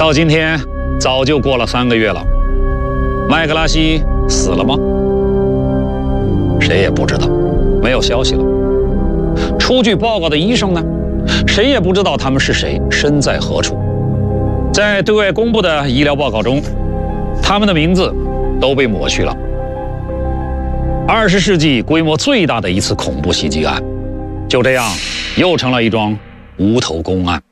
到今天早就过了3个月了，麦克拉西死了吗？谁也不知道，没有消息了。出具报告的医生呢？谁也不知道他们是谁，身在何处。在对外公布的医疗报告中，他们的名字都被抹去了。20世纪规模最大的一次恐怖袭击案，就这样又成了一桩无头公案。